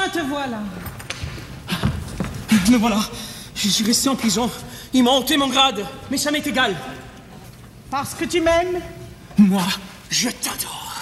Enfin, te voilà. Me voilà. Je suis resté en prison. Ils m'ont ôté mon grade, mais ça m'est égal. Parce que tu m'aimes? Moi, je t'adore.